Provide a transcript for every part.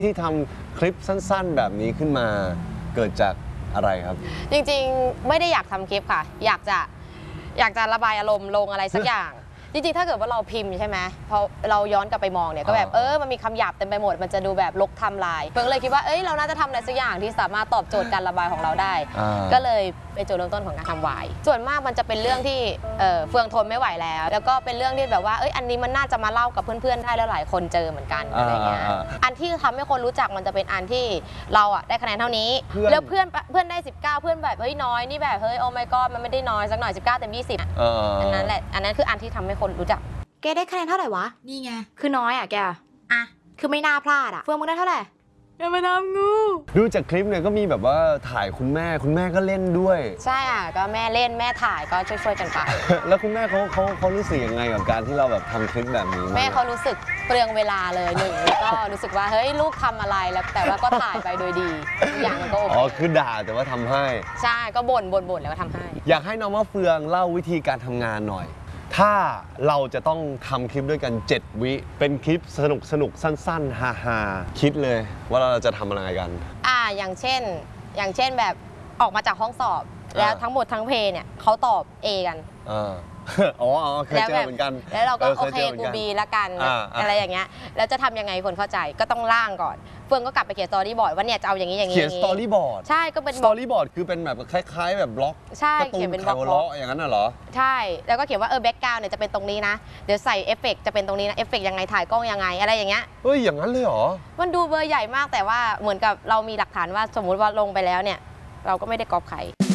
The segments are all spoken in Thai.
ที่ทำคลิปสั้นๆแบบนี้ขึ้นมาเกิดจากอะไรครับจริงๆไม่ได้อยากทำคลิปค่ะอยากจะระบายอารมณ์ลงอะไรสักอย่างจริงๆถ้าเกิดว่าเราพิมพ์ใช่ไหมพอเราย้อนกลับไปมองเนี่ยก็แบบมันมีคำหยาบเต็มไปหมดมันจะดูแบบลกทำลายเพิ่งเลยคิดว่าเราน่าจะทำอะไรสักอย่างที่สามารถตอบโจทย์การระบายของเราได้ก็เลยเป็นจุดเริ่มต้นของการทำวายส่วนมากมันจะเป็นเรื่องที่เฟืองทนไม่ไหวแล้วก็เป็นเรื่องที่แบบว่าอันนี้มันน่าจะมาเล่ากับเพื่อนๆได้แล้วหลายคนเจอเหมือนกันอะไรเงี้ยอันที่ทำให้คนรู้จักมันจะเป็นอันที่เราได้คะแนนเท่านี้แล้วเพื่อนได้19เพื่อนแบบน้อยนี่แบบโอ้ my god มันไม่ได้น้อยสักหน่อย19เต็ม20อันนั้นแหละอันนั้นคืออันที่ทำให้คนรู้จักแกได้คะแนนเท่าไหร่วะนี่ไงคือน้อยแกคือไม่น่าพลาดเฟืองมึงได้เท่าไหร่อย่ามาทำงูดูจากคลิปเนี่ยก็มีแบบว่าถ่ายคุณแม่ก็เล่นด้วยใช่ก็แม่เล่นแม่ถ่ายก็ช่วยกันไปแล้วคุณแม่เขารู้สึกยังไงกับการที่เราแบบทำคลิปแบบนี้แม่เขารู้สึกเปลืองเวลาเลยหนึ่งแล้วก็รู้สึกว่าลูกทำอะไรแล้วแต่ว่าก็ถ่ายไปโดยดีอย่างก็โอเคคือด่าแต่ว่าทำให้ใช่ก็บ่นแล้วก็ทำให้อยากให้น้องมะเฟืองเล่าวิธีการทำงานหน่อยถ้าเราจะต้องทำคลิปด้วยกัน7วิเป็นคลิปสนุกสั้นๆฮาๆคิดเลยว่าเราจะทำอะไรกันอย่างเช่นแบบออกมาจากห้องสอบแล้วทั้งหมดทั้งเพย์เนี่ยเขาตอบ A กันเคยเจอเหมือนกันแล้วเราก็โอเคกู B ละกันอะไรอย่างเงี้ยแล้วจะทำยังไงคนเข้าใจก็ต้องร่างก่อนเฟืองก็กลับไปเขียนสตอรี่บอร์ดว่าเนี่ยจะเอาอย่างนี้เขียนสตอรี่บอร์ดใช่ก็เป็นสตอรี่บอร์ดคือเป็นแบบคล้ายๆแบบบล็อกใช่เขียนเป็นบล็อกอย่างนั้นน่ะเหรอใช่แล้วก็เขียนว่าแบ็คกราวด์เนี่ยจะเป็นตรงนี้นะเดี๋ยวใส่เอฟเฟกต์จะเป็นตรงนี้นะเอฟเฟกต์ยังไงถ่ายกล้องยังไงอะไรอย่างเงี้ยอย่างนั้นเลยเหรอมันดูเบอร์ใหญ่มากแต่ว่าเหมือนกับเรามีหลักฐานว่าสมมุติว่าลงไปแล้วเนี่ยเราก็ไม่ได้ก๊อปใคร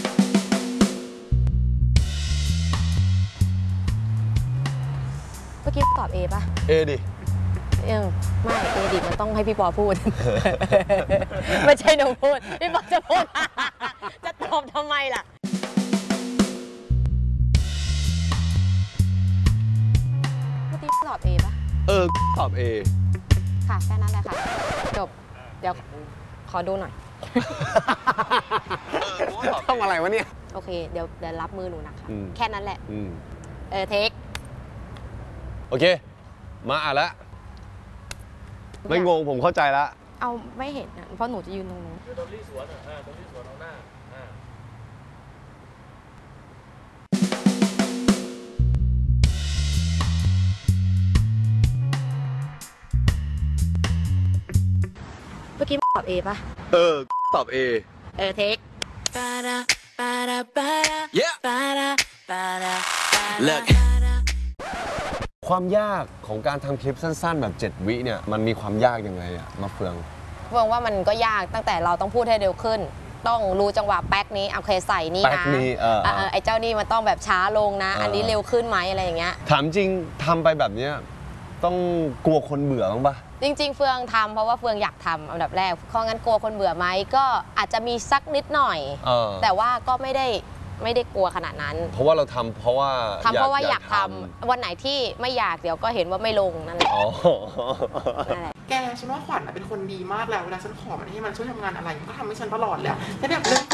เมื่อกี้ตอบ A ป่ะ A ดิไม่ A ดิมันต้องให้พี่ปอพูด ไม่ใช่หนูพูดพี่ปอจะพูด จะตอบทำไมล่ะเมื่อกี้ตอบ A ป่ะตอบ A ค่ะแค่นั้นแหละค่ะจบเดี๋ยวขอดูหน่อยต้องอะไรวะเนี่ยโอเคเดี๋ยวรับมือหนูนะคะแค่นั้นแหละเทคโอเคมาอ่ะแล้วไม่งงผมเข้าใจแล้วเอาไม่เห็นนะเพราะหนูจะยืนตรงนู้นตรงที่สวนตรงที่สวนตรงหน้าเมื่อกี้ตอบ A ป่ะตอบ A เทคความยากของการทำคลิปสั้นๆแบบ7 วิเนี่ยมันมีความยากยังไงอะมะเฟืองว่ามันก็ยากตั้งแต่เราต้องพูดให้เร็วขึ้นต้องรู้จังหวะแป๊กนี้เอาเคใส่นี่นะไอ้เจ้านี่มันต้องแบบช้าลงนะอันนี้เร็วขึ้นไหมอะไรอย่างเงี้ยถามจริงทำไปแบบเนี้ยต้องกลัวคนเบื่อบ้างปะจริงๆเฟืองทำเพราะว่าเฟืองอยากทำอันดับแรกเพราะงั้นกลัวคนเบื่อไหมก็อาจจะมีสักนิดหน่อยแต่ว่าก็ไม่ได้กลัวขนาดนั้นเพราะว่าเราทำเพราะว่าอยากทำวันไหนที่ไม่อยากเดี๋ยวก็เห็นว่าไม่ลงนั่นแหละแกฉันว่าขวัญเป็นคนดีมากแล้วเวลาฉันขอมันให้มันช่วยทำงานอะไรมันก็ทำให้ฉันตลอดเลยแต่แบบเรื่อง